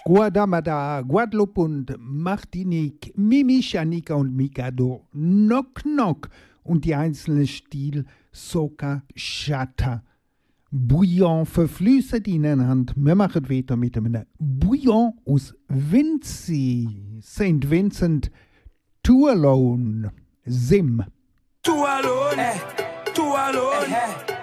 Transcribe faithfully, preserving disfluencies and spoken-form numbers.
Guadamada, Guadeloupe und Martinique, Mimi, Shanika und Mikado, Knock Knock und die einzelnen Stil Soca, Chata. Bouillon verflüssen ineinander. Wir machen weiter mit einem Bouillon aus Vinci, Saint Vincent, Too Alone, Sim. Too alone, eh, too alone. Eh, eh.